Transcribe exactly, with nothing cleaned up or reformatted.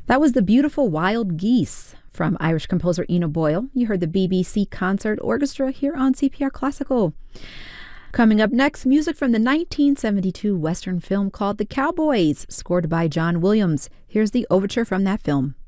That was The Beautiful Wild Geese from Irish composer Ina Boyle. You heard the B B C Concert Orchestra here on C P R Classical. Coming up next, music from the nineteen seventy-two Western film called The Cowboys, scored by John Williams. Here's the overture from that film.